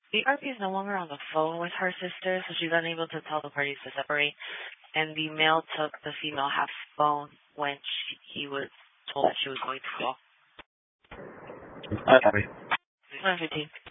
The RP is no longer on the phone with her sister, so she's unable to tell the parties to separate. And the male took the female half phone when he was told that she was going to call. 1:15. 1:15.